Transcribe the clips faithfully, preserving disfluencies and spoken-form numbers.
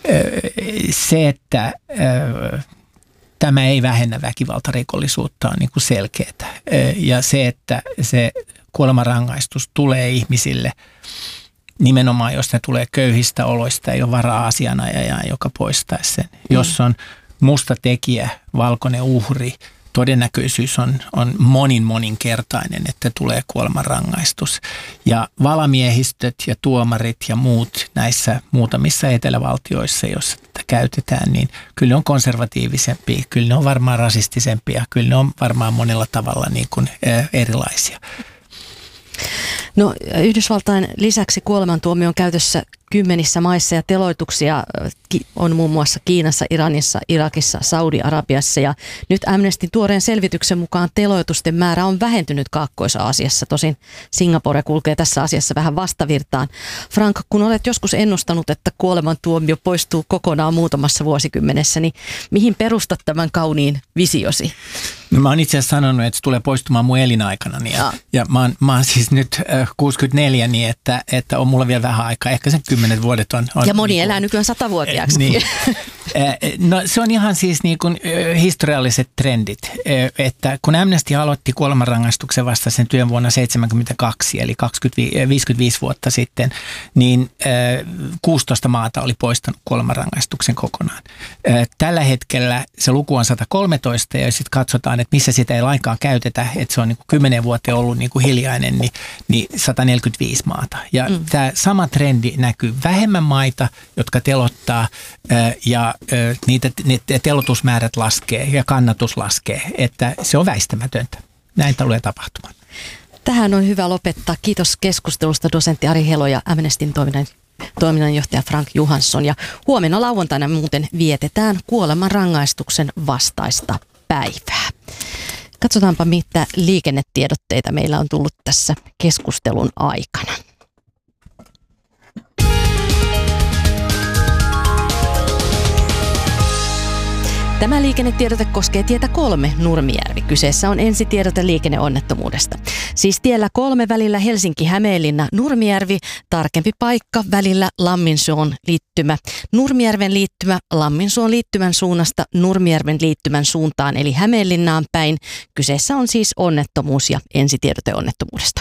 Se, että tämä ei vähennä väkivaltarikollisuutta, on niin kuin selkeää. Ja se, että se kuolemanrangaistus tulee ihmisille nimenomaan, jos ne tulee köyhistä oloista, ei ole varaa asianajajaa, joka poistaisi sen. Mm. Jos on musta tekijä, valkoinen uhri, todennäköisyys on, on monin moninkertainen, että tulee kuolemanrangaistus. Ja valamiehistöt ja tuomarit ja muut näissä muutamissa etelävaltioissa, joissa tätä käytetään, niin kyllä ne on konservatiivisempia, kyllä ne on varmaan rasistisempia, kyllä ne on varmaan monella tavalla niin kuin erilaisia. No, Yhdysvaltain lisäksi kuolemantuomio on käytössä kymmenissä maissa ja teloituksia on muun muassa Kiinassa, Iranissa, Irakissa, Saudi-Arabiassa ja nyt Amnestyn tuoreen selvityksen mukaan teloitusten määrä on vähentynyt Kaakkois-Aasiassa. Tosin Singapore kulkee tässä asiassa vähän vastavirtaan. Frank, kun olet joskus ennustanut, että kuolemantuomio poistuu kokonaan muutamassa vuosikymmenessä, niin mihin perustat tämän kauniin visiosi? No, mä oon itse asiassa sanonut, että se tulee poistumaan mun elinaikana. Ja, ja mä, oon, mä oon siis nyt äh, kuusikymmentäneljä, niin että, että on mulla vielä vähän aikaa. Ehkä sen kymmenet vuodet on. on ja moni niin kuin, elää nykyään satavuotiaaksi. Niin. No se on ihan siis niin kuin historialliset trendit, että kun Amnesty aloitti kuolemanrangaistuksen vastaisen työn vuonna seitsemänkymmentäkaksi, eli viisikymmentäviisi vuotta sitten, niin kuusitoista maata oli poistanut kuolemanrangaistuksen kokonaan. Tällä hetkellä se luku on sata kolmetoista ja sitten katsotaan, että missä sitä ei lainkaan käytetä, että se on niin kuin kymmenen vuotta ollut niin kuin hiljainen, niin, niin sata neljäkymmentäviisi maata. Ja mm. tämä sama trendi näkyy vähemmän maita, jotka telottaa ja niitä, niitä telotusmäärät laskee ja kannatus laskee, että se on väistämätöntä. Näin tulee tapahtumaan. Tähän on hyvä lopettaa. Kiitos keskustelusta dosentti Ari Helo ja Amnestyn toiminnan, toiminnanjohtaja Frank Johansson. Ja huomenna lauantaina muuten vietetään kuolemanrangaistuksen vastaista päivää. Katsotaanpa, mitä liikennetiedotteita meillä on tullut tässä keskustelun aikana. Tämä liikennetiedote koskee tietä kolme Nurmijärvi. Kyseessä on ensitiedote liikenneonnettomuudesta. Siis tiellä kolme välillä Helsinki-Hämeenlinna Nurmijärvi, tarkempi paikka välillä Lamminsuon liittymä. Nurmijärven liittymä Lamminsuon liittymän suunnasta Nurmijärven liittymän suuntaan eli Hämeenlinnaan päin. Kyseessä on siis onnettomuus ja ensitiedote onnettomuudesta.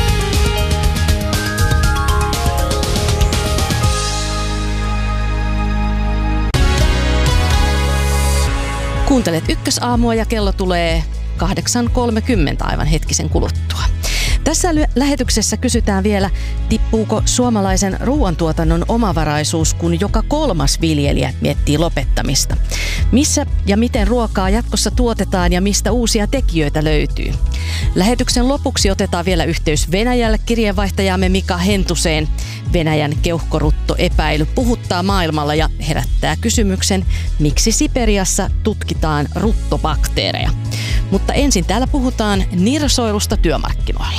Kuuntelet Ykkösaamua ja kello tulee kahdeksan kolmekymmentä aivan hetkisen kuluttua. Tässä lähetyksessä kysytään vielä, tippuuko suomalaisen ruoantuotannon omavaraisuus, kun joka kolmas viljelijä miettii lopettamista. Missä ja miten ruokaa jatkossa tuotetaan ja mistä uusia tekijöitä löytyy. Lähetyksen lopuksi otetaan vielä yhteys Venäjälle kirjeenvaihtajamme Mika Hentuseen. Venäjän keuhkoruttoepäily puhuttaa maailmalla ja herättää kysymyksen, miksi Siperiassa tutkitaan ruttobakteereja. Mutta ensin täällä puhutaan nirsoilusta työmarkkinoilla.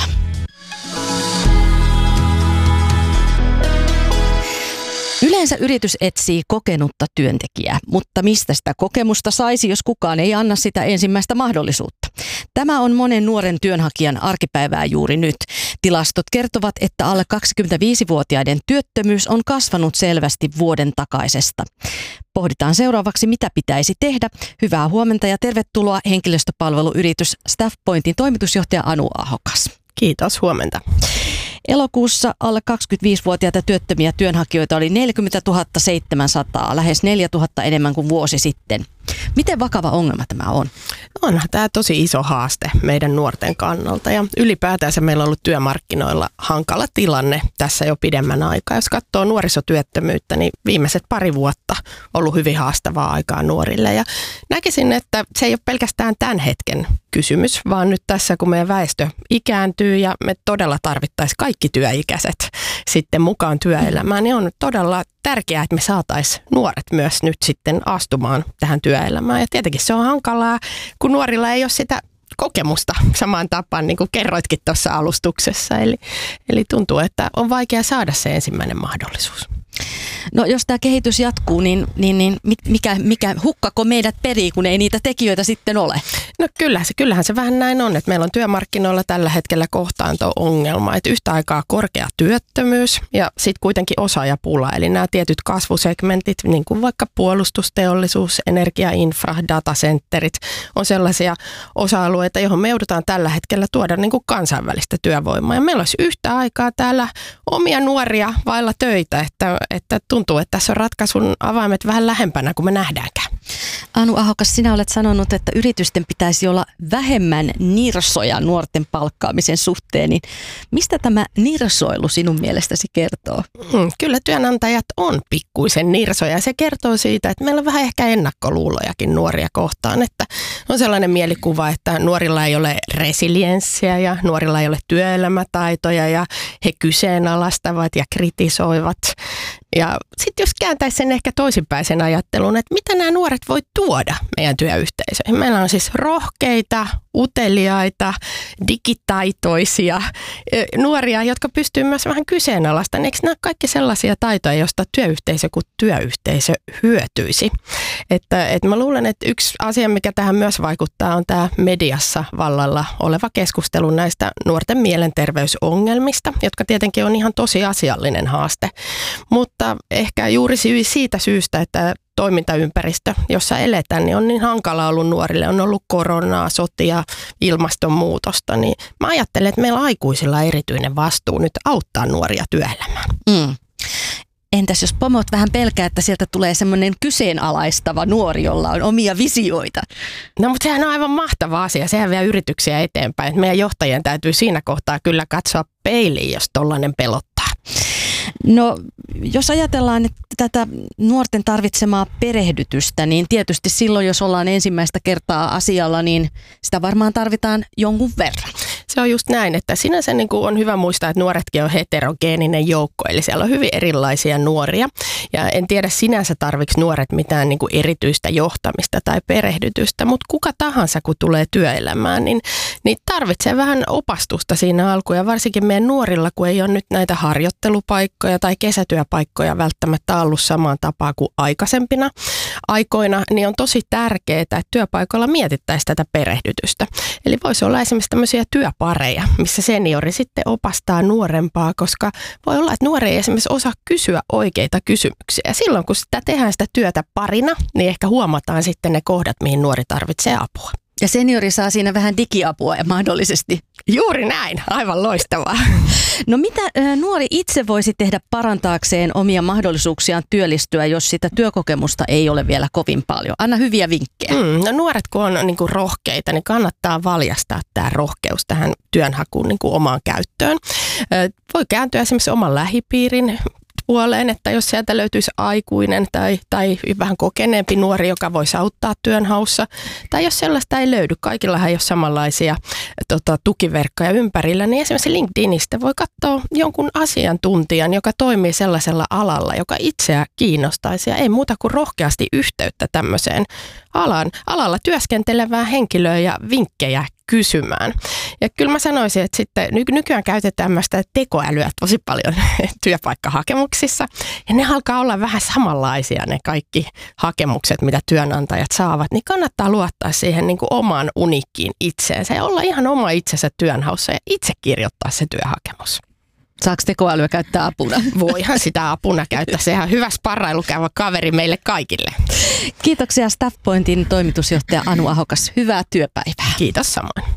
Yleensä yritys etsii kokenutta työntekijää, mutta mistä sitä kokemusta saisi, jos kukaan ei anna sitä ensimmäistä mahdollisuutta? Tämä on monen nuoren työnhakijan arkipäivää juuri nyt. Tilastot kertovat, että alle kaksikymmentäviisivuotiaiden työttömyys on kasvanut selvästi vuoden takaisesta. Pohditaan seuraavaksi, mitä pitäisi tehdä. Hyvää huomenta ja tervetuloa henkilöstöpalveluyritys Staffpointin toimitusjohtaja Anu Ahokas. Kiitos, huomenta. Elokuussa alle kaksikymmentäviisivuotiaita työttömiä työnhakijoita oli neljäkymmentätuhatta seitsemänsataa, lähes neljätuhatta enemmän kuin vuosi sitten. Miten vakava ongelma tämä on? Onhan tämä tosi iso haaste meidän nuorten kannalta ja ylipäätänsä meillä on ollut työmarkkinoilla hankala tilanne tässä jo pidemmän aikaa. Jos katsoo nuorisotyöttömyyttä, niin viimeiset pari vuotta on ollut hyvin haastavaa aikaa nuorille ja näkisin, että se ei ole pelkästään tämän hetken kysymys, vaan nyt tässä kun meidän väestö ikääntyy ja me todella tarvittaisiin kaikki työikäiset sitten mukaan työelämään, niin on todella tärkeää, että me saataisiin nuoret myös nyt sitten astumaan tähän työelämään. Ja tietenkin se on hankalaa, kun nuorilla ei ole sitä kokemusta samaan tapaan, niin kuin kerroitkin tuossa alustuksessa. Eli, eli tuntuu, että on vaikea saada se ensimmäinen mahdollisuus. No jos tämä kehitys jatkuu, niin, niin, niin mikä, mikä, hukkako meidät perii, kun ei niitä tekijöitä sitten ole? No kyllä, se, kyllähän se vähän näin on, että meillä on työmarkkinoilla tällä hetkellä kohtaanto-ongelma, että yhtä aikaa korkea työttömyys ja sitten kuitenkin osaajapula, eli nämä tietyt kasvusegmentit, niin kuin vaikka puolustusteollisuus, energiainfra, datacenterit, on sellaisia osa-alueita, johon me joudutaan tällä hetkellä tuoda niin kuin kansainvälistä työvoimaa. Ja meillä olisi yhtä aikaa täällä omia nuoria vailla töitä, että, että tuntuu, että tässä on ratkaisun avaimet vähän lähempänä kuin me nähdäänkään. Anu Ahokas, sinä olet sanonut, että yritysten pitäisi olla vähemmän nirsoja nuorten palkkaamisen suhteen. Niin mistä tämä nirsoilu sinun mielestäsi kertoo? Hmm, kyllä työnantajat on pikkuisen nirsoja. Se kertoo siitä, että meillä on vähän ehkä ennakkoluulojakin nuoria kohtaan. Että on sellainen mielikuva, että nuorilla ei ole resilienssiä ja nuorilla ei ole työelämätaitoja ja he kyseenalaistavat ja kritisoivat. Ja sitten jos kääntäisi sen ehkä toisinpäisen ajattelun, että mitä nämä nuoret voi tuoda meidän työyhteisöihin. Meillä on siis rohkeita, uteliaita, digitaitoisia nuoria, jotka pystyy myös vähän kyseenalaistamaan. Eikö nämä kaikki sellaisia taitoja, joista työyhteisö kuin työyhteisö hyötyisi? Että, että mä luulen, että yksi asia, mikä tähän myös vaikuttaa, on tämä mediassa vallalla oleva keskustelu näistä nuorten mielenterveysongelmista, jotka tietenkin on ihan tosiasiallinen haaste. Mutta ehkä juuri siitä syystä, että toimintaympäristö, jossa eletään, niin on niin hankala ollut nuorille. On ollut koronaa, sotia, ilmastonmuutosta. Niin mä ajattelen, että meillä aikuisilla on erityinen vastuu nyt auttaa nuoria työelämään. Mm. Entäs jos pomot vähän pelkää, että sieltä tulee semmoinen kyseenalaistava nuori, jolla on omia visioita? No mutta sehän on aivan mahtava asia. Sehän vie yrityksiä eteenpäin. Että meidän johtajien täytyy siinä kohtaa kyllä katsoa peiliin, jos tollainen pelottaa. No jos ajatellaan että tätä nuorten tarvitsemaa perehdytystä, niin tietysti silloin, jos ollaan ensimmäistä kertaa asialla, niin sitä varmaan tarvitaan jonkun verran. Se on just näin, että sinänsä niin kuin on hyvä muistaa, että nuoretkin on heterogeeninen joukko, eli siellä on hyvin erilaisia nuoria. Ja en tiedä sinänsä tarvitse nuoret mitään niin kuin erityistä johtamista tai perehdytystä, mutta kuka tahansa, kun tulee työelämään, niin, niin tarvitsee vähän opastusta siinä alkuun. Ja varsinkin meidän nuorilla, kun ei ole nyt näitä harjoittelupaikkoja tai kesätyöpaikkoja välttämättä ollut samaan tapaan kuin aikaisempina aikoina, niin on tosi tärkeää, että työpaikalla mietittäisiin tätä perehdytystä. Eli voisi olla esimerkiksi tämmöisiä työpareja, missä seniori sitten opastaa nuorempaa, koska voi olla, että nuori ei esimerkiksi osaa kysyä oikeita kysymyksiä. Ja silloin, kun sitä tehdään sitä työtä parina, niin ehkä huomataan sitten ne kohdat, mihin nuori tarvitsee apua. Ja seniori saa siinä vähän digiapua ja mahdollisesti. Juuri näin, aivan loistavaa. No mitä nuori itse voisi tehdä parantaakseen omia mahdollisuuksiaan työllistyä, jos sitä työkokemusta ei ole vielä kovin paljon? Anna hyviä vinkkejä. Mm, no nuoret kun on niin kuin rohkeita, niin kannattaa valjastaa tämä rohkeus tähän työnhakuun niin kuin omaan käyttöön. Voi kääntyä esimerkiksi oman lähipiirin puoleen, että jos sieltä löytyisi aikuinen tai, tai vähän kokeneempi nuori, joka voisi auttaa työnhaussa, tai jos sellaista ei löydy, kaikillahan ei ole samanlaisia tota, tukiverkkoja ympärillä, niin esimerkiksi LinkedInistä voi katsoa jonkun asiantuntijan, joka toimii sellaisella alalla, joka itseä kiinnostaisi, ja ei muuta kuin rohkeasti yhteyttä tämmöiseen alan, alalla työskentelevää henkilöä ja vinkkejä kysymään. Ja kyllä mä sanoisin, että sitten nykyään käytetään myös tekoälyä tosi paljon työpaikkahakemuksissa. Ja ne alkaa olla vähän samanlaisia ne kaikki hakemukset, mitä työnantajat saavat. Niin kannattaa luottaa siihen niin kuin omaan uniikkiin itseensä ja olla ihan oma itsensä työnhaussa ja itse kirjoittaa se työhakemus. Saako tekoälyä käyttää apuna? Voihan sitä apuna käyttää. Sehän on hyvä sparrailukäyvä kaveri meille kaikille. Kiitoksia StaffPointin toimitusjohtaja Anu Ahokas. Hyvää työpäivää. Kiitos samoin.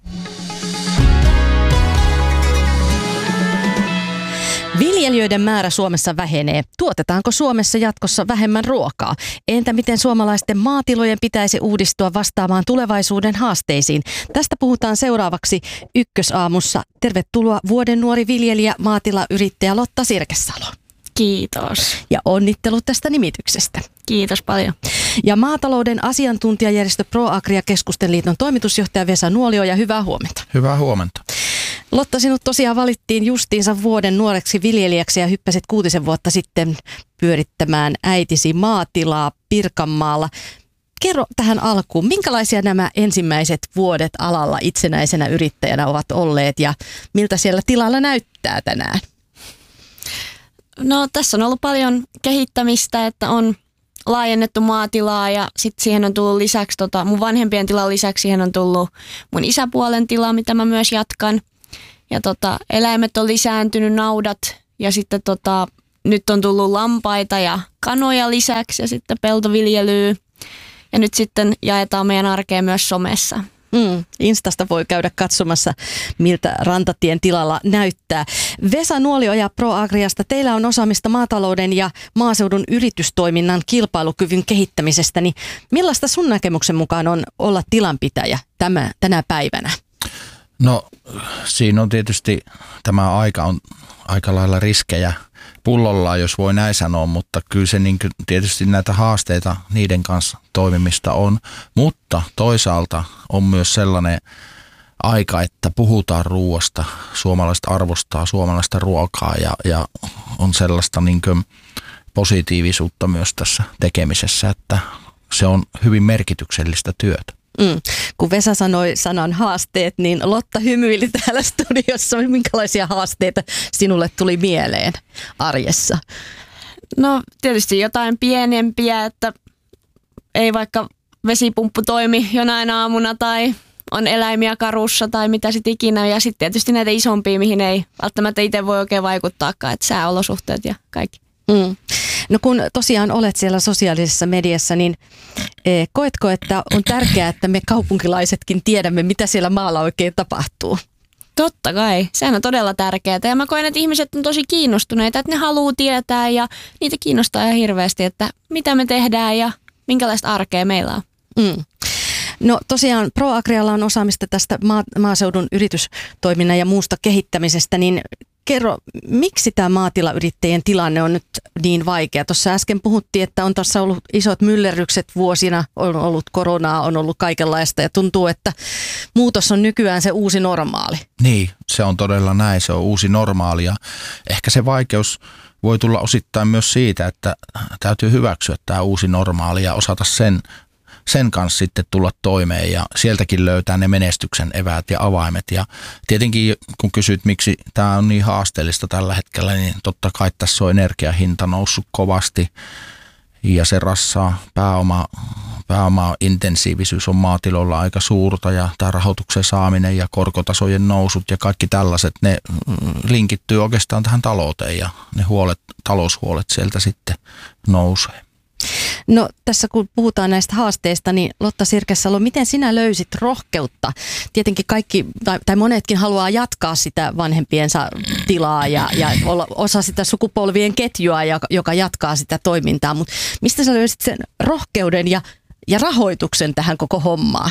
Viljelijöiden määrä Suomessa vähenee. Tuotetaanko Suomessa jatkossa vähemmän ruokaa? Entä miten suomalaisten maatilojen pitäisi uudistua vastaamaan tulevaisuuden haasteisiin? Tästä puhutaan seuraavaksi Ykkösaamussa. Tervetuloa vuoden nuori viljelijä, maatilayrittäjä Lotta Sirkesalo. Kiitos. Ja onnittelut tästä nimityksestä. Kiitos paljon. Ja maatalouden asiantuntijajärjestö ProAgria Keskusten liiton toimitusjohtaja Vesa Nuolio ja hyvää huomenta. Hyvää huomenta. Lotta, sinut tosiaan valittiin justiinsa vuoden nuoreksi viljelijäksi ja hyppäsit kuutisen vuotta sitten pyörittämään äitisi maatilaa Pirkanmaalla. Kerro tähän alkuun, minkälaisia nämä ensimmäiset vuodet alalla itsenäisenä yrittäjänä ovat olleet ja miltä siellä tilalla näyttää tänään? No tässä on ollut paljon kehittämistä, että on laajennettu maatilaa ja sitten siihen on tullut lisäksi, tota, mun vanhempien tilan lisäksi siihen on tullut mun isäpuolen tila, mitä mä myös jatkan. Ja tota, eläimet on lisääntynyt, naudat ja sitten tota, nyt on tullut lampaita ja kanoja lisäksi ja sitten peltoviljelyä. Ja nyt sitten jaetaan meidän arkea myös somessa. Mm, Instasta voi käydä katsomassa, miltä Rantatien tilalla näyttää. Vesa Nuolioja ProAgriasta, teillä on osaamista maatalouden ja maaseudun yritystoiminnan kilpailukyvyn kehittämisestä. Niin millaista sun näkemyksen mukaan on olla tilanpitäjä tämä, tänä päivänä? No siinä on tietysti, tämä aika on aika lailla riskejä pullollaan, jos voi näin sanoa, mutta kyllä se niin kuin, tietysti näitä haasteita niiden kanssa toimimista on, mutta toisaalta on myös sellainen aika, että puhutaan ruoasta, suomalaiset arvostaa suomalaista ruokaa ja, ja on sellaista niin kuin positiivisuutta myös tässä tekemisessä, että se on hyvin merkityksellistä työtä. Mm. Kun Vesa sanoi sanan haasteet, niin Lotta hymyili täällä studiossa. Minkälaisia haasteita sinulle tuli mieleen arjessa? No tietysti jotain pienempiä, että ei vaikka vesipumppu toimi jonain aamuna tai on eläimiä karussa tai mitä sitten ikinä. Ja sitten tietysti näitä isompia, mihin ei välttämättä itse voi oikein vaikuttaakaan, että sääolosuhteet ja kaikki. Mm. No kun tosiaan olet siellä sosiaalisessa mediassa, niin e, koetko, että on tärkeää, että me kaupunkilaisetkin tiedämme, mitä siellä maalla oikein tapahtuu? Totta kai. Sehän on todella tärkeää. Ja mä koen, että ihmiset on tosi kiinnostuneita, että ne haluaa tietää ja niitä kiinnostaa ihan hirveästi, että mitä me tehdään ja minkälaista arkea meillä on. Mm. No tosiaan ProAgrialla on osaamista tästä maa, maaseudun yritystoiminnan ja muusta kehittämisestä, niin kerro, miksi tämä maatilayrittäjien tilanne on nyt niin vaikea? Tuossa äsken puhuttiin, että on tässä ollut isot myllerrykset vuosina, on ollut koronaa, on ollut kaikenlaista ja tuntuu, että muutos on nykyään se uusi normaali. Niin, se on todella näin, se on uusi normaali ja ehkä se vaikeus voi tulla osittain myös siitä, että täytyy hyväksyä tämä uusi normaali ja osata sen sen kanssa sitten tulla toimeen ja sieltäkin löytää ne menestyksen eväät ja avaimet. Ja tietenkin kun kysyt, miksi tämä on niin haasteellista tällä hetkellä, niin totta kai tässä on energiahinta noussut kovasti ja se rassaa pääoma, pääoma-intensiivisyys on maatiloilla aika suurta ja tämä rahoituksen saaminen ja korkotasojen nousut ja kaikki tällaiset, ne linkittyy oikeastaan tähän talouteen ja ne huolet, taloushuolet sieltä sitten nousee. No tässä kun puhutaan näistä haasteista, niin Lotta Sirkesalo, miten sinä löysit rohkeutta? Tietenkin kaikki, tai, tai monetkin haluaa jatkaa sitä vanhempiensa tilaa ja, ja olla osa sitä sukupolvien ketjua, joka, joka jatkaa sitä toimintaa, mutta mistä sä löysit sen rohkeuden ja, ja rahoituksen tähän koko hommaan?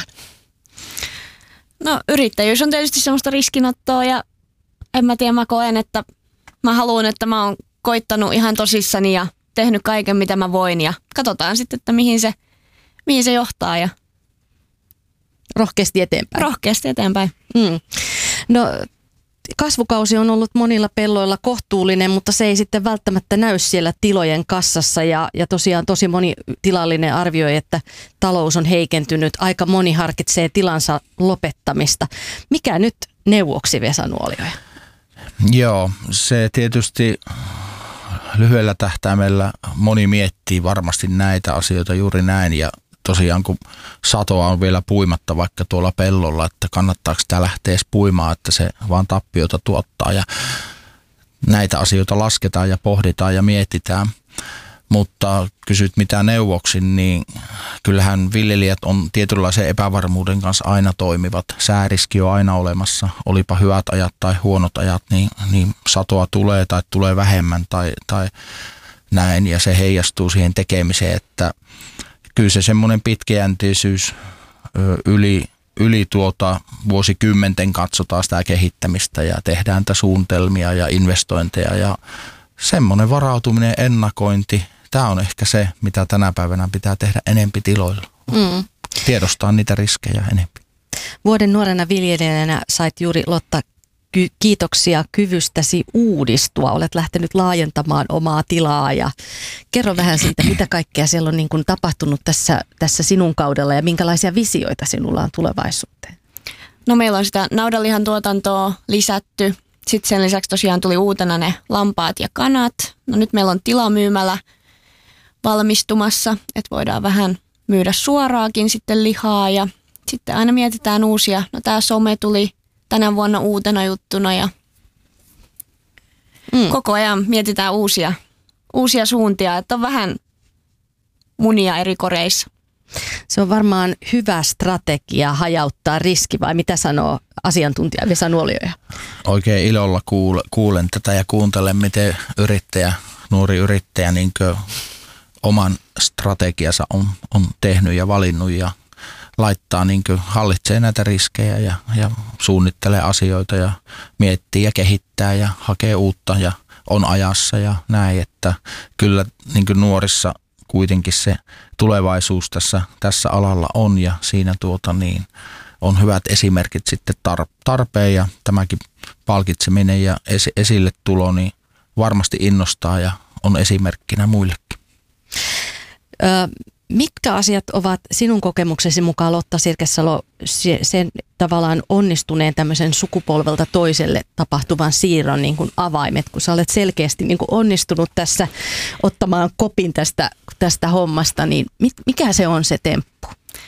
No yrittäjyys on tietysti semmoista riskinottoa ja en mä tiedä, mä koen, että mä haluan, että mä oon koittanut ihan tosissani ja tehnyt kaiken, mitä mä voin ja katsotaan sitten, että mihin se, mihin se johtaa. Ja rohkeasti eteenpäin. Rohkeasti eteenpäin. Mm. No kasvukausi on ollut monilla pelloilla kohtuullinen, mutta se ei sitten välttämättä näy siellä tilojen kassassa ja, ja tosiaan tosi moni tilallinen arvioi, että talous on heikentynyt. Aika moni harkitsee tilansa lopettamista. Mikä nyt neuvoksi, Vesa Nuolioja? Joo, se tietysti lyhyellä tähtäimellä moni miettii varmasti näitä asioita juuri näin ja tosiaan kun satoa on vielä puimatta vaikka tuolla pellolla, että kannattaako sitä lähteä edes puimaan, että se vaan tappiota tuottaa ja näitä asioita lasketaan ja pohditaan ja mietitään. Mutta kysyt mitä neuvoksin, niin kyllähän viljelijät on tietynlaisen epävarmuuden kanssa aina toimivat. Sääriski on aina olemassa, olipa hyvät ajat tai huonot ajat, niin, niin satoa tulee tai tulee vähemmän tai, tai näin ja se heijastuu siihen tekemiseen, että kyllä se semmoinen pitkäjänteisyys yli, yli tuota vuosikymmenten katsotaan sitä kehittämistä ja tehdään niitä suunnitelmia ja investointeja ja semmoinen varautuminen, ennakointi, tämä on ehkä se, mitä tänä päivänä pitää tehdä enempi tiloilla. Mm. Tiedostaa niitä riskejä enempi. Vuoden nuorena viljelijänä sait juuri, Lotta, ky- kiitoksia kyvystäsi uudistua. Olet lähtenyt laajentamaan omaa tilaa ja kerro vähän siitä, mitä kaikkea siellä on niin kuin tapahtunut tässä, tässä sinun kaudella ja minkälaisia visioita sinulla on tulevaisuuteen. No meillä on sitä naudanlihan tuotantoa lisätty Sitten sen lisäksi tosiaan tuli uutena ne lampaat ja kanat. No nyt meillä on tilamyymälä valmistumassa, että voidaan vähän myydä suoraakin sitten lihaa ja sitten aina mietitään uusia. No tää some tuli tänä vuonna uutena juttuna ja mm. koko ajan mietitään uusia, uusia suuntia, että on vähän munia eri koreissa. Se on varmaan hyvä strategia hajauttaa riski, vai mitä sanoo asiantuntija Vesa Nuolioja? Oikein ilolla kuulen tätä ja kuuntelen, miten yrittäjä, nuori yrittäjä niin oman strategiansa on, on tehnyt ja valinnut ja laittaa, niin hallitsee näitä riskejä ja, ja suunnittelee asioita ja miettii ja kehittää ja hakee uutta ja on ajassa ja näin, että kyllä niin nuorissa kuitenkin se tulevaisuus tässä, tässä alalla on ja siinä tuota niin, on hyvät esimerkit sitten tarpeen ja tämäkin palkitseminen ja es, esille tulo niin varmasti innostaa ja on esimerkkinä muillekin. Ö, mitkä asiat ovat sinun kokemuksesi mukaan, Lotta Sirkesalo, sen tavallaan onnistuneen tämmöisen sukupolvelta toiselle tapahtuvan siirron niin kuin avaimet, kun sä olet selkeästi niin kuin onnistunut tässä ottamaan kopin tästä, tästä hommasta, niin mikä se on se temppu?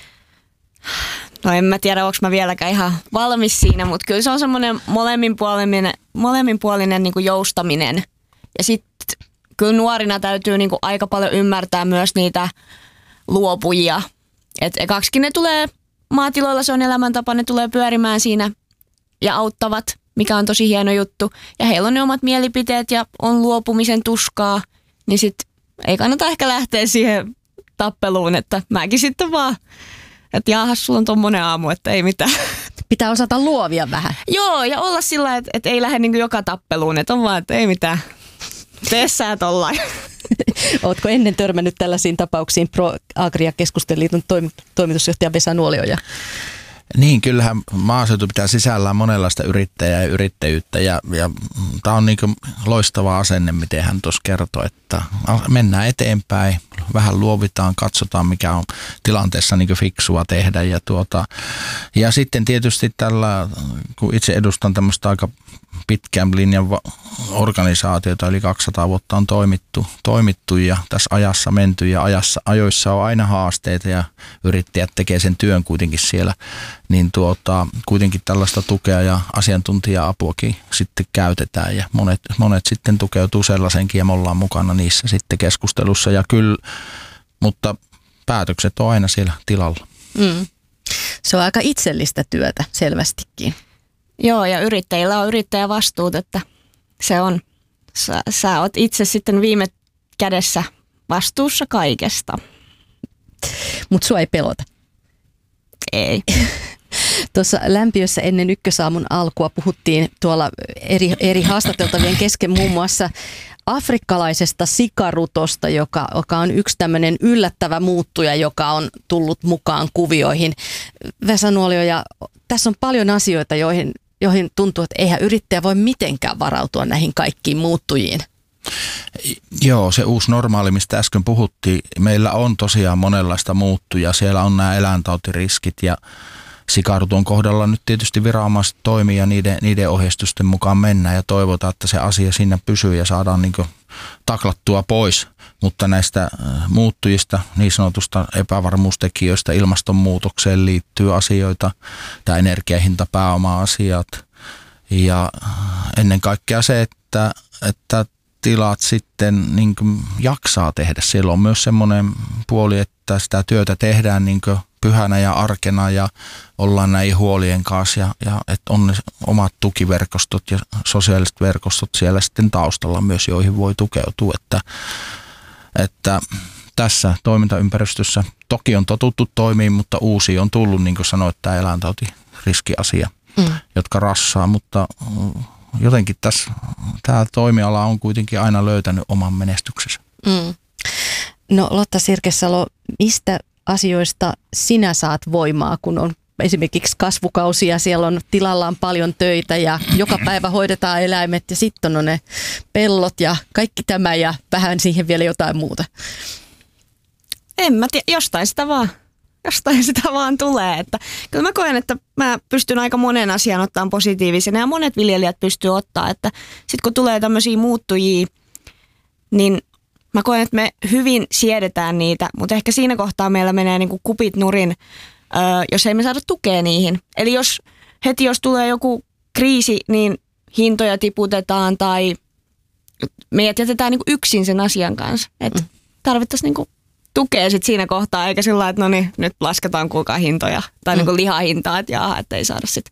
No en mä tiedä, onko mä vieläkään ihan valmis siinä, mutta kyllä se on semmoinen molemminpuolinen, molemminpuolinen niin kuin joustaminen. Ja sitten kyllä nuorina täytyy niin kuin aika paljon ymmärtää myös niitä luopujia. Että ekaksikin ne tulee maatiloilla, se on elämäntapa, ne tulee pyörimään siinä ja auttavat, mikä on tosi hieno juttu. Ja heillä on ne omat mielipiteet ja on luopumisen tuskaa, niin sitten ei kannata ehkä lähteä siihen tappeluun, että mäkin sitten vaan, että jaahas, sulla on tommonen aamu, että ei mitään. Pitää osata luovia vähän. Joo, ja olla sillä, että, että ei lähde niin kuin joka tappeluun, että on vaan, että ei mitään. Tee sä tollain. Ootko ennen törmännyt tällaisiin tapauksiin Pro Agria Keskusteliliiton toimitusjohtaja Vesa Nuolioja? Niin, kyllähän maaseutu pitää sisällään monenlaista yrittäjää ja yrittäjyyttä ja, ja tämä on niin kuin loistava asenne, miten hän tuossa kertoi, että mennään eteenpäin, vähän luovitaan, katsotaan mikä on tilanteessa niin kuin fiksua tehdä ja, tuota, ja sitten tietysti tällä, kun itse edustan tämmöistä aika pitkän linjan organisaatiota, eli kaksisataa vuotta on toimittu, toimittu ja tässä ajassa menty ja ajassa, ajoissa on aina haasteita ja yrittäjät tekee sen työn kuitenkin siellä, niin tuota, kuitenkin tällaista tukea ja asiantuntija-apuakin sitten käytetään ja monet, monet sitten tukeutuu sellaisenkin ja me ollaan mukana niissä sitten keskustelussa ja kyllä, mutta päätökset on aina siellä tilalla. Mm. Se on aika itsellistä työtä selvästikin. Joo, ja yrittäjillä on yrittäjävastuut, että se on, sä, sä oot itse sitten viime kädessä vastuussa kaikesta. Mutta sua ei pelota. Ei. Tuossa Lämpiössä ennen Ykkösaamun alkua puhuttiin tuolla eri, eri haastateltavien kesken muun muassa afrikkalaisesta sikarutosta, joka, joka on yksi tämmöinen yllättävä muuttuja, joka on tullut mukaan kuvioihin. Vesa Nuolioja, tässä on paljon asioita, joihin, joihin tuntuu, että eihän yrittäjä voi mitenkään varautua näihin kaikkiin muuttujiin. Joo, se uusi normaali, mistä äsken puhuttiin, meillä on tosiaan monenlaista muuttuja. Siellä on nämä eläintautiriskit ja sikaruton kohdalla nyt tietysti viranomaiset toimii ja niiden, niiden ohjeistusten mukaan mennään ja toivotaan, että se asia siinä pysyy ja saadaan niin kuin taklattua pois. Mutta näistä muuttujista, niin sanotusta epävarmuustekijöistä, ilmastonmuutokseen liittyy asioita, tämä energiahinta, pääoma-asiat ja ennen kaikkea se, että, että tilat sitten niin kuin jaksaa tehdä. Siellä on myös semmoinen puoli, että sitä työtä tehdään niin kuin pyhänä ja arkena ja ollaan näin huolien kanssa ja, ja että on ne omat tukiverkostot ja sosiaaliset verkostot siellä sitten taustalla myös, joihin voi tukeutua, että, että tässä toimintaympäristössä toki on totuttu toimiin, mutta uusi on tullut, niin kuin sanoit, tämä eläintautiriskiasia, mm. jotka rassaa, mutta jotenkin tässä tämä toimiala on kuitenkin aina löytänyt oman menestyksensä. Mm. No Lotta Sirkesalo, mistä asioista sinä saat voimaa, kun on esimerkiksi kasvukausi ja siellä on tilallaan paljon töitä ja joka päivä hoidetaan eläimet ja sitten on ne pellot ja kaikki tämä ja vähän siihen vielä jotain muuta? En mä tiedä, jostain sitä vaan. jostain sitä vaan tulee. Että kyllä mä koen, että mä pystyn aika monen asian ottamaan positiivisena ja monet viljelijät pystyy ottaa, että sitten kun tulee tämmöisiä muuttujia, niin mä koen, että me hyvin siedetään niitä, mutta ehkä siinä kohtaa meillä menee niin kuin kupit nurin, öö, jos ei me saada tukea niihin. Eli jos heti jos tulee joku kriisi, niin hintoja tiputetaan tai meidät jätetään niin kuin yksin sen asian kanssa. Että mm. tarvittaisiin niin kuin tukea sit siinä kohtaa, eikä sillä lailla, että no niin, nyt lasketaan kuulkaa hintoja tai mm. niin kuin lihahintaa, että jaha, että ei saada sitten.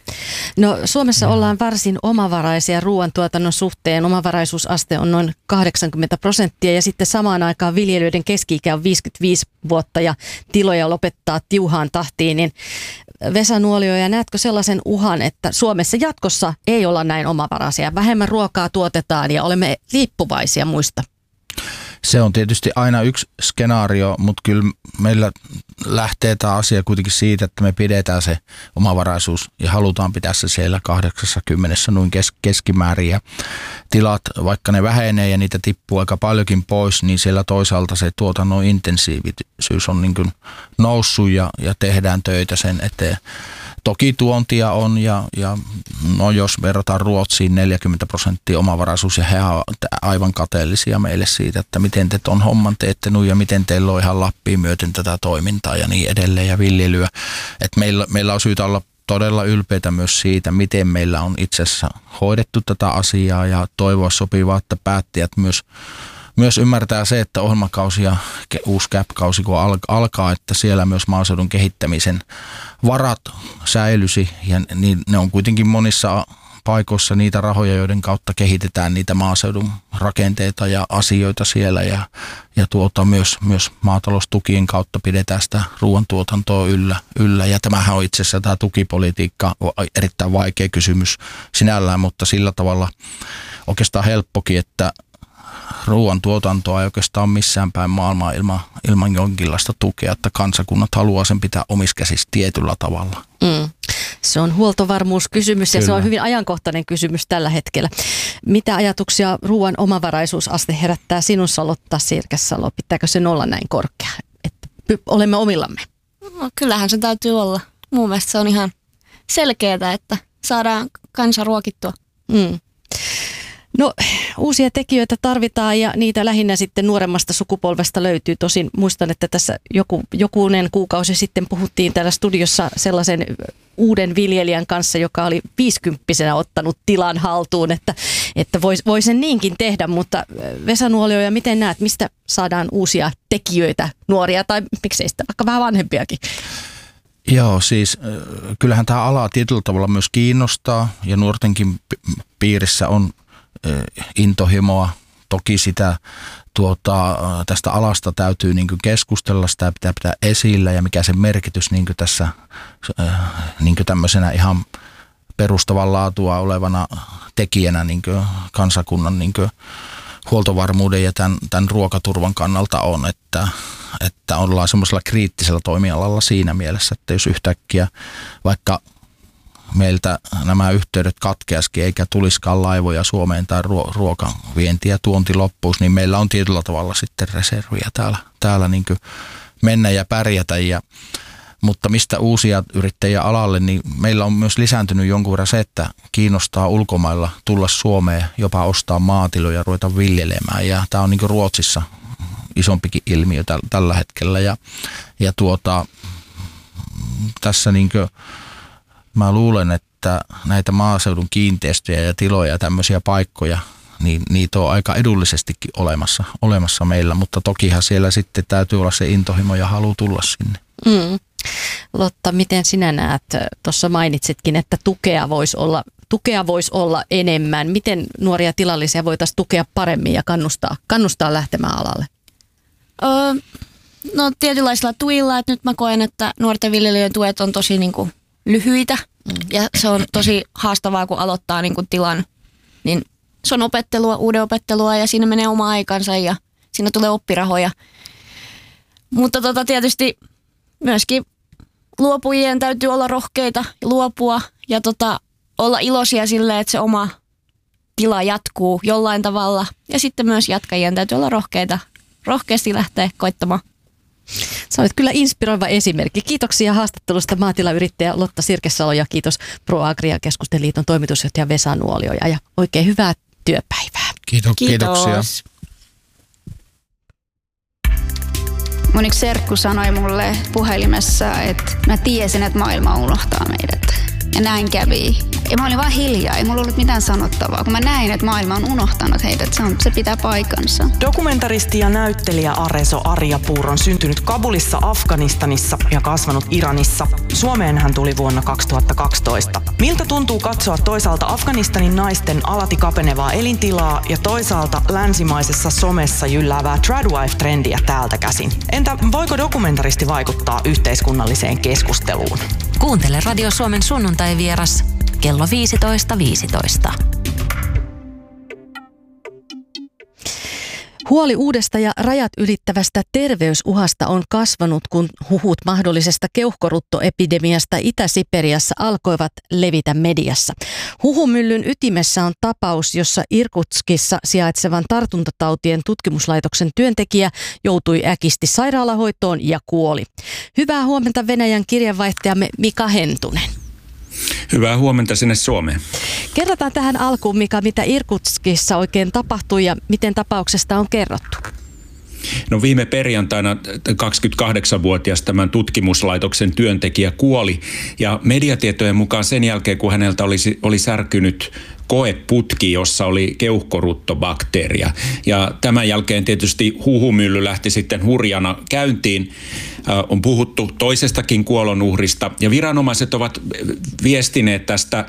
No Suomessa ollaan varsin omavaraisia ruoantuotannon suhteen. Omavaraisuusaste on noin kahdeksankymmentä prosenttia ja sitten samaan aikaan viljelijöiden keski-ikä on viisikymmentäviisi vuotta ja tiloja lopettaa tiuhaan tahtiin. Niin Vesa Nuolioja, näetkö sellaisen uhan, että Suomessa jatkossa ei olla näin omavaraisia? Vähemmän ruokaa tuotetaan ja olemme riippuvaisia muista. Se on tietysti aina yksi skenaario, mutta kyllä meillä lähtee tämä asia kuitenkin siitä, että me pidetään se omavaraisuus ja halutaan pitää se siellä kahdeksankymmentä noin kes- keskimäärin. Ja tilat, vaikka ne vähenee ja niitä tippuu aika paljonkin pois, niin siellä toisaalta se tuotannon intensiivisyys on niin kuin noussut ja, ja tehdään töitä sen eteen. Toki tuontia on ja, ja no jos verrataan Ruotsiin neljäkymmentä prosenttia omavaraisuus ja he ovat aivan kateellisia meille siitä, että miten te ton homman teette nyt ja miten teillä on ihan Lappiin myöten tätä toimintaa ja niin edelleen ja viljelyä. Että meillä, meillä on syytä olla todella ylpeitä myös siitä, miten meillä on itse asiassa hoidettu tätä asiaa ja toivoa sopivaa, että päättäjät myös Myös ymmärtää se, että ohjelmakausi ja uusi C A P-kausi kun alkaa, että siellä myös maaseudun kehittämisen varat säilyisi ja niin ne on kuitenkin monissa paikoissa niitä rahoja, joiden kautta kehitetään niitä maaseudun rakenteita ja asioita siellä ja, ja tuota, myös, myös maataloustukien kautta pidetään sitä ruoantuotantoa yllä, yllä. Ja tämähän on itse asiassa tämä tukipolitiikka erittäin vaikea kysymys sinällään, mutta sillä tavalla oikeastaan helppokin, että ruoantuotantoa ei oikeastaan missään päin maailmaa ilman, ilman jonkinlaista tukea, että kansakunnat haluaa sen pitää omissa käsissä tietyllä tavalla. Mm. Se on huoltovarmuuskysymys ja Kyllä. se on hyvin ajankohtainen kysymys tällä hetkellä. Mitä ajatuksia ruoan omavaraisuusaste herättää sinussa, Lotta Sirkesalo? Pitääkö sen olla näin korkea, että olemme omillamme? No, kyllähän se täytyy olla. Mun mielestä se on ihan selkeää, että saadaan kansa ruokittua. Mm. No uusia tekijöitä tarvitaan ja niitä lähinnä sitten nuoremmasta sukupolvesta löytyy. Tosin muistan, että tässä joku, jokunen kuukausi sitten puhuttiin täällä studiossa sellaisen uuden viljelijän kanssa, joka oli viisikymppisenä ottanut tilan haltuun, että, että voi, voi sen niinkin tehdä. Mutta Vesa Nuolioja, miten näet, mistä saadaan uusia tekijöitä, nuoria tai miksei sitä vaikka vähän vanhempiakin? Joo, siis kyllähän tämä ala tietyllä tavalla myös kiinnostaa ja nuortenkin piirissä on intohimoa. Toki sitä tuota, tästä alasta täytyy niin kuin keskustella, sitä pitää pitää esillä ja mikä sen merkitys niin kuin tässä niin kuin tämmöisenä ihan perustavan laatua olevana tekijänä niin kuin kansakunnan niin kuin huoltovarmuuden ja tämän, tämän ruokaturvan kannalta on, että, että ollaan semmoisella kriittisellä toimialalla siinä mielessä, että jos yhtäkkiä vaikka meiltä nämä yhteydet katkeaskin eikä tulisikaan laivoja Suomeen tai ruokavienti ja tuonti loppuisi, niin meillä on tietyllä tavalla sitten reserviä täällä, täällä niin kuin mennä ja pärjätä. Ja, mutta mistä uusia yrittäjiä alalle, niin meillä on myös lisääntynyt jonkun verran se, että kiinnostaa ulkomailla tulla Suomeen, jopa ostaa maatiloja ja ruveta viljelemään. Ja tämä on niin kuin Ruotsissa isompikin ilmiö täl, tällä hetkellä. Ja, ja tuota, tässä niin kuin mä luulen, että näitä maaseudun kiinteistöjä ja tiloja ja tämmöisiä paikkoja, niin niitä on aika edullisestikin olemassa, olemassa meillä, mutta tokihan siellä sitten täytyy olla se intohimo ja halu tulla sinne. Mm. Lotta, miten sinä näet? Tuossa mainitsitkin, että tukea voisi olla, tukea voisi olla enemmän. Miten nuoria tilallisia voitaisiin tukea paremmin ja kannustaa, kannustaa lähtemään alalle? Öö, no tietynlaisilla tuilla, että nyt mä koen, että nuorten viljelijöiden tuet on tosi niin kuin lyhyitä mm. ja se on tosi haastavaa, kun aloittaa niin kuin tilan, niin se on opettelua, uuden opettelua ja siinä menee oma aikansa ja siinä tulee oppirahoja. Mutta tota, tietysti myöskin luopujien täytyy olla rohkeita ja luopua ja tota, olla iloisia silleen, että se oma tila jatkuu jollain tavalla ja sitten myös jatkajien täytyy olla rohkeita, rohkeasti lähteä koittamaan. Sä olet kyllä inspiroiva esimerkki. Kiitoksia haastattelusta maatilayrittäjä Lotta Sirkesalo ja kiitos ProAgria Keskusten liiton toimitusjohtaja Vesa Nuolioja ja oikein hyvää työpäivää. Kiitos. Kiitos. Kiitoksia. Mun yksi serkku sanoi mulle puhelimessa, että mä tiesin, että maailma unohtaa meidät. Ja näin kävi. Ja mä olin vaan hiljaa, ei mulla ollut mitään sanottavaa, kun mä näin, että maailma on unohtanut heitä, että se, on, se pitää paikansa. Dokumentaristi ja näyttelijä Areso Arjapur on syntynyt Kabulissa, Afganistanissa ja kasvanut Iranissa. Suomeen hän tuli vuonna kaksituhattakaksitoista. Miltä tuntuu katsoa toisaalta Afganistanin naisten alati kapenevaa elintilaa ja toisaalta länsimaisessa somessa jylläävää tradwife-trendiä täältä käsin? Entä voiko dokumentaristi vaikuttaa yhteiskunnalliseen keskusteluun? Kuuntele Radio Suomen sunnuntai-vieras kello viisitoista viisitoista. Huoli uudesta ja rajat ylittävästä terveysuhasta on kasvanut, kun huhut mahdollisesta keuhkoruttoepidemiasta Itä-Siperiassa alkoivat levitä mediassa. Huhumyllyn ytimessä on tapaus, jossa Irkutskissa sijaitsevan tartuntatautien tutkimuslaitoksen työntekijä joutui äkisti sairaalahoitoon ja kuoli. Hyvää huomenta Venäjän kirjeenvaihtajamme Mika Hentunen. Hyvää huomenta sinne Suomeen. Kerrotaan tähän alkuun, Mika, mitä Irkutskissa oikein tapahtui ja miten tapauksesta on kerrottu. No viime perjantaina kaksikymmentäkahdeksanvuotias tämän tutkimuslaitoksen työntekijä kuoli ja mediatietojen mukaan sen jälkeen, kun häneltä olisi, oli särkynyt koeputki, jossa oli keuhkoruttobakteeria. Ja tämän jälkeen tietysti huhumylly lähti sitten hurjana käyntiin. On puhuttu toisestakin kuolonuhrista ja viranomaiset ovat viestineet tästä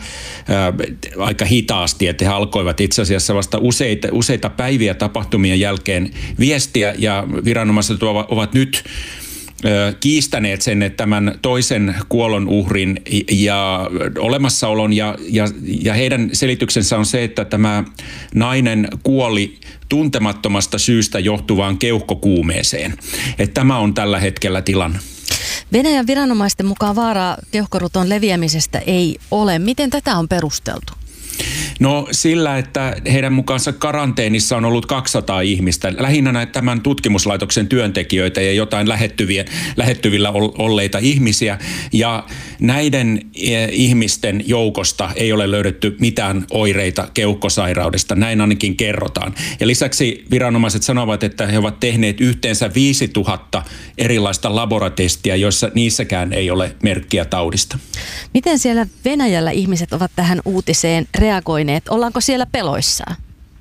aika hitaasti, että he alkoivat itse asiassa vasta useita, useita päiviä tapahtumien jälkeen viestiä ja viranomaiset ovat nyt kiistäneet sen, että tämän toisen kuolonuhrin ja olemassaolon ja, ja, ja heidän selityksensä on se, että tämä nainen kuoli tuntemattomasta syystä johtuvaan keuhkokuumeeseen. Että tämä on tällä hetkellä tilanne. Venäjän viranomaisten mukaan vaaraa keuhkoruton leviämisestä ei ole. Miten tätä on perusteltu? No sillä, että heidän mukaansa karanteenissa on ollut kaksisataa ihmistä, lähinnä näitä tämän tutkimuslaitoksen työntekijöitä ja jotain lähettyviä, lähettyvillä olleita ihmisiä. Ja näiden ihmisten joukosta ei ole löydetty mitään oireita keuhkosairaudesta, näin ainakin kerrotaan. Ja lisäksi viranomaiset sanovat, että he ovat tehneet yhteensä viisituhatta erilaista laboratestia, joissa niissäkään ei ole merkkiä taudista. Miten siellä Venäjällä ihmiset ovat tähän uutiseen reagoineet? Ollaanko siellä peloissaan?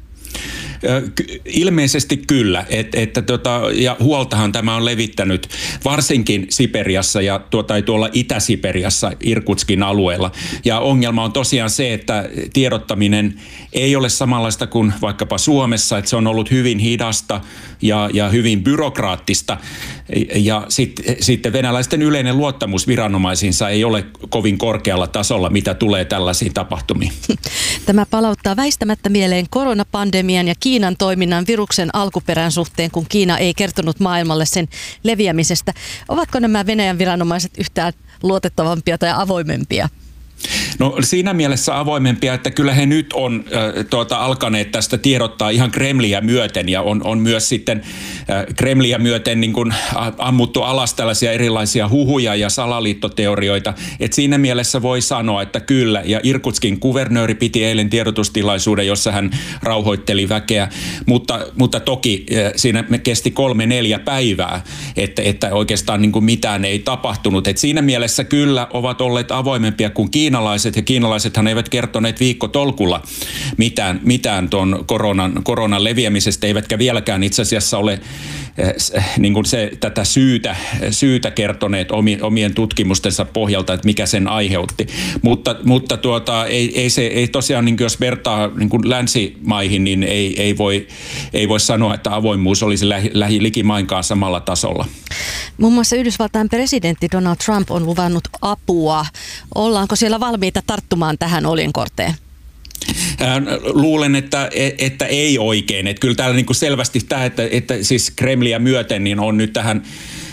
Ilmeisesti kyllä, et, että tota, ja huoltahan tämä on levittänyt varsinkin Siperiassa ja tuo, tai tuolla Itä-Siperiassa Irkutskin alueella. Ja ongelma on tosiaan se, että tiedottaminen ei ole samanlaista kuin vaikkapa Suomessa, että se on ollut hyvin hidasta ja, ja hyvin byrokraattista. Ja sit, sitten venäläisten yleinen luottamus viranomaisiinsa ei ole kovin korkealla tasolla, mitä tulee tällaisiin tapahtumiin. Tämä palauttaa väistämättä mieleen koronapandemian ja Kiinan toiminnan viruksen alkuperän suhteen, kun Kiina ei kertonut maailmalle sen leviämisestä. Ovatko nämä Venäjän viranomaiset yhtään luotettavampia tai avoimempia? No siinä mielessä avoimempia, että kyllä he nyt on äh, tuota, alkaneet tästä tiedottaa ihan Kremliä myöten ja on, on myös sitten äh, Kremliä myöten niin kuin ammuttu alas tällaisia erilaisia huhuja ja salaliittoteorioita. Et siinä mielessä voi sanoa, että kyllä. Ja Irkutskin kuvernööri piti eilen tiedotustilaisuuden, jossa hän rauhoitteli väkeä, mutta, mutta toki äh, siinä kesti kolme neljä päivää, että, että oikeastaan niin kuin mitään ei tapahtunut. Et siinä mielessä kyllä ovat olleet avoimempia kuin kiinalaiset. Ja kiinalaisethan eivät kertoneet viikkotolkulla mitään, mitään tuon koronan, koronan leviämisestä, eivätkä vieläkään itse asiassa ole äh, niin kuin se, tätä syytä, syytä kertoneet omi, omien tutkimustensa pohjalta, että mikä sen aiheutti. Mutta, mutta tuota, ei, ei, se, ei tosiaan, niin jos vertaa niin kuin länsimaihin, niin ei, ei, voi, ei voi sanoa, että avoimuus olisi lähi, lähi likimainkaan samalla tasolla. Muun muassa Yhdysvaltain presidentti Donald Trump on luvannut apua. Ollaanko siellä valmiita tarttumaan tähän oljenkorteen? Luulen, että, että ei oikein. Että kyllä täällä niin kuin selvästi tämä, että, että siis Kremliä myöten niin on nyt tähän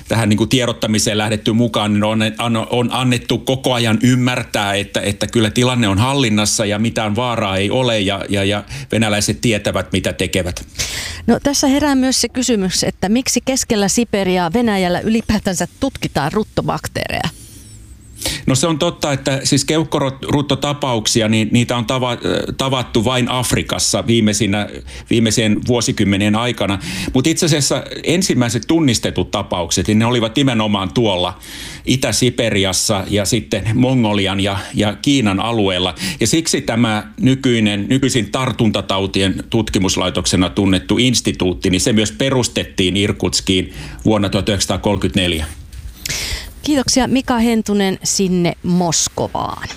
tähän niin kuin tiedottamiseen lähdetty mukaan, niin on, on annettu koko ajan ymmärtää, että, että kyllä tilanne on hallinnassa ja mitään vaaraa ei ole ja, ja, ja venäläiset tietävät, mitä tekevät. No tässä herää myös se kysymys, että miksi keskellä Siperiaa Venäjällä ylipäätänsä tutkitaan ruttobakteereja? No se on totta, että siis keuhkoruttotapauksia, niin niitä on tava, tavattu vain Afrikassa viimeisinä, viimeisien vuosikymmenien aikana. Mutta itse asiassa ensimmäiset tunnistetut tapaukset, niin ne olivat nimenomaan tuolla Itä-Siperiassa ja sitten Mongolian ja, ja Kiinan alueella. Ja siksi tämä nykyinen, nykyisin tartuntatautien tutkimuslaitoksena tunnettu instituutti, niin se myös perustettiin Irkutskiin vuonna tuhatyhdeksänsataakolmekymmentäneljä. Kiitoksia Mika Hentunen sinne Moskovaan.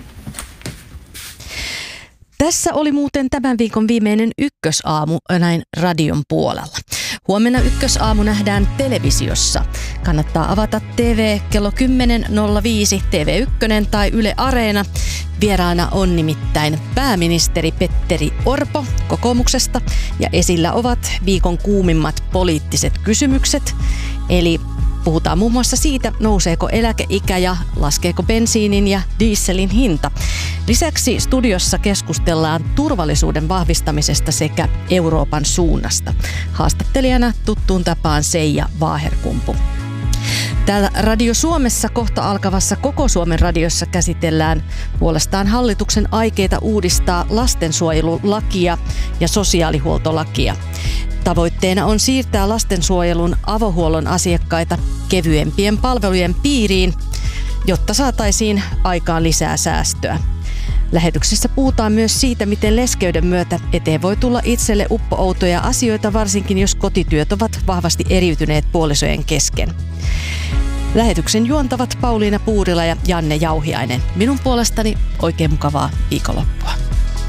Tässä oli muuten tämän viikon viimeinen Ykkösaamu näin radion puolella. Huomenna Ykkösaamu nähdään televisiossa. Kannattaa avata T V kello kymmenen nolla viisi, T V yksi tai Yle Areena. Vieraana on nimittäin pääministeri Petteri Orpo kokoomuksesta ja esillä ovat viikon kuumimmat poliittiset kysymykset. Eli puhutaan muun muassa siitä, nouseeko eläkeikä ja laskeeko bensiinin ja dieselin hinta. Lisäksi studiossa keskustellaan turvallisuuden vahvistamisesta sekä Euroopan suunnasta. Haastattelijana tuttuun tapaan Seija Vaaherkumpu. Täällä Radio Suomessa kohta alkavassa Koko Suomen radiossa käsitellään puolestaan hallituksen aikeita uudistaa lastensuojelulakia ja sosiaalihuoltolakia. Tavoitteena on siirtää lastensuojelun avohuollon asiakkaita kevyempien palvelujen piiriin, jotta saataisiin aikaan lisää säästöä. Lähetyksessä puhutaan myös siitä, miten leskeyden myötä eteen voi tulla itselle uppo-outoja asioita, varsinkin jos kotityöt ovat vahvasti eriytyneet puolisojen kesken. Lähetyksen juontavat Pauliina Puurila ja Janne Jauhiainen. Minun puolestani oikein mukavaa viikonloppua.